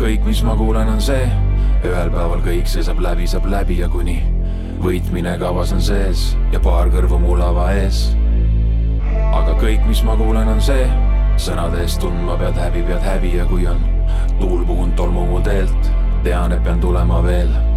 kõik, mis ma kuulen, on see, ühel päeval kõik see saab läbi ja kuni võitmine kavas on sees ja paar kõrvu mu lava ees. Aga kõik, mis ma kuulen, on see, sõnade eest tundma pead häbi ja kui on tuul puhunud tolmu mu teelt, tean, et pean tulema veel.